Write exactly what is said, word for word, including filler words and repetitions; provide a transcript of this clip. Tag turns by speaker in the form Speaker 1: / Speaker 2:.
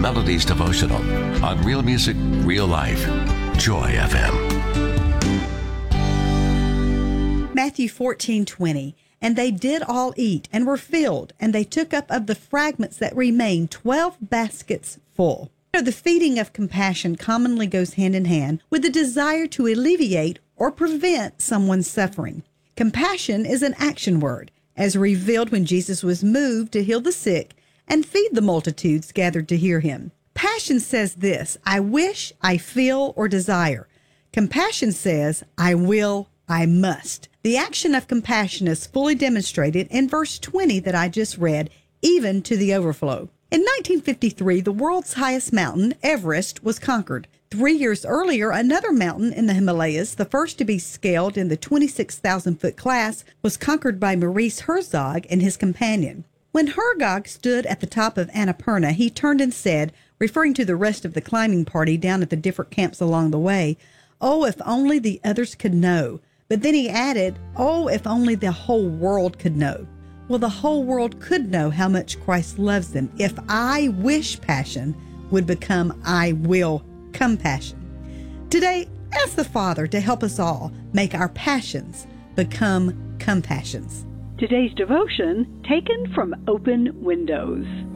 Speaker 1: Melodies Devotional on Real Music, Real Life. Joy F M.
Speaker 2: Matthew fourteen twenty. And they did all eat and were filled, and they took up of the fragments that remained twelve baskets full. You know, the feeding of compassion commonly goes hand in hand with the desire to alleviate or prevent someone's suffering. Compassion is an action word, as revealed when Jesus was moved to heal the sick and feed the multitudes gathered to hear him. Passion says this: I wish, I feel, or desire. Compassion says, I will, I must. The action of compassion is fully demonstrated in verse twenty that I just read, even to the overflow. In nineteen fifty-three, the world's highest mountain, Everest, was conquered. Three years earlier, another mountain in the Himalayas, the first to be scaled in the twenty-six thousand foot class, was conquered by Maurice Herzog and his companion. When Herzog stood at the top of Annapurna, he turned and said, referring to the rest of the climbing party down at the different camps along the way, "Oh, if only the others could know." But then he added, "Oh, if only the whole world could know." Well, the whole world could know how much Christ loves them if I wish passion would become I will compassion. Today, ask the Father to help us all make our passions become compassions.
Speaker 3: Today's devotion taken from Open Windows.